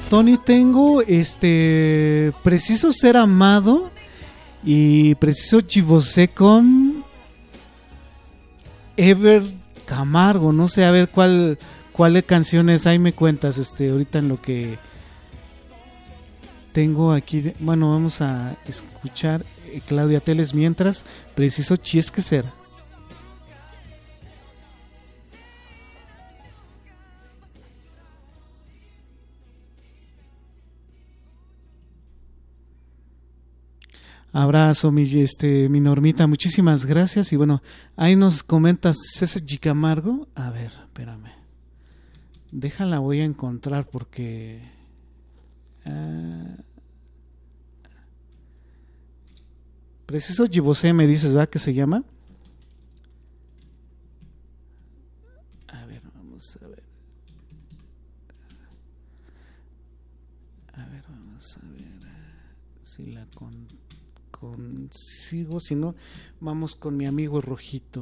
Tony, tengo Preciso Ser Amado y Preciso Chivosé con Ever Camargo. No sé, a ver cuál de canciones ahí me cuentas, ahorita en lo que tengo aquí. Bueno, vamos a escuchar Claudia Teles mientras Preciso Chiesque Ser. Abrazo, mi Normita, muchísimas gracias. Y bueno, ahí nos comentas César Gicamargo. A ver, espérame. Déjala, voy a encontrar porque... Preciso Gibosé me dices, ¿verdad que se llama? A ver, vamos a ver. A ver, vamos a ver si la consigo, si no, vamos con mi amigo Rojito.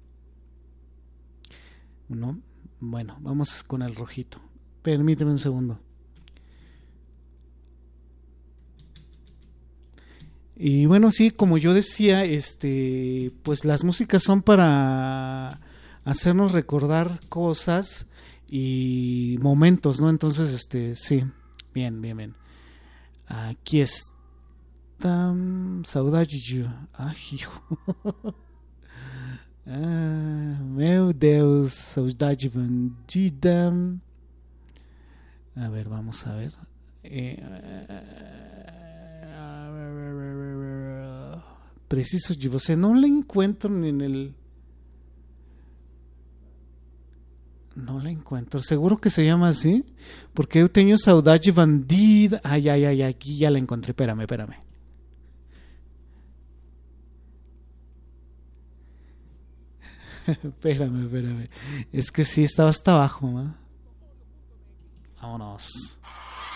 ¿No? Bueno, vamos con el Rojito. Permíteme un segundo. Y bueno, sí, como yo decía, pues las músicas son para hacernos recordar cosas y momentos, ¿no? Entonces, sí, bien. Aquí está Saudade de... Ah, hijo. Meu Deus, saudade bandida. A ver, vamos a ver. Preciso de você. No la encuentro ni en el... No la encuentro. Seguro que se llama así. Porque yo tengo saudade bandida. Ay, aquí ya la encontré. Espérame. espérame. Es que sí, estaba hasta abajo, ¿no? Vámonos.